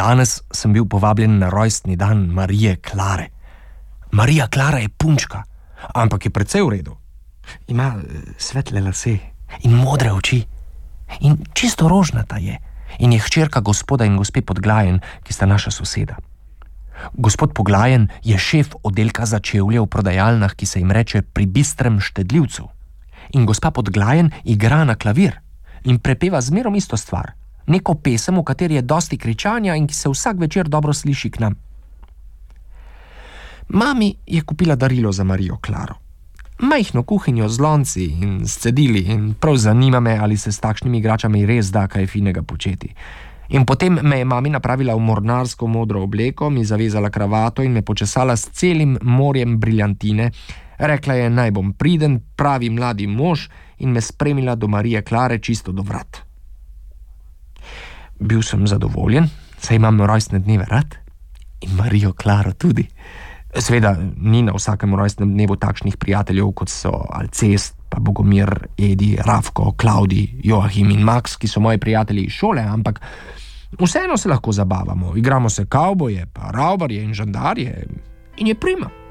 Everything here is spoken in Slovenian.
Danes sem bil povabljen na rojstni dan Marije Klare. Marija Klara je punčka, ampak je precej v redu. Ima svetle lase in modre oči in čisto rožnata je in je hčerka gospoda in gospe Podglajen, ki sta naša soseda. Gospod Poglajen je šef oddelka za čevlje v prodajalnah, ki se jim reče Pri bistrem štedljivcu. In gospa Podglajen igra na klavir in prepeva zmerom isto stvar. Neko pesem, v kateri je dosti kričanja in ki se vsak večer dobro sliši k nam. Mami je kupila darilo za Marijo Klaro. Majhno kuhinjo z lonci in s cedili in prav zanima me, ali se s takšnimi igračami res da kaj finega početi. In potem me je mami napravila v mornarsko modro obleko, mi zavezala kravato in me počesala s celim morjem briljantine. Rekla je, naj bom priden, pravi mladi mož in me spremila do Marije Klare čisto do vrat. Bil sem zadovoljen, saj imam rojstne dneve rad in Marijo Klaro tudi. Seveda ni na vsakem rojstnem dnevu takšnih prijateljev, kot so Alcest, pa Bogomir, Edi, Rafko, Klaudi, Joachim in Max, ki so moji prijatelji iz šole, ampak vseeno se lahko zabavamo. Igramo se kavboje, pa ravbarje in žandarje in je prima.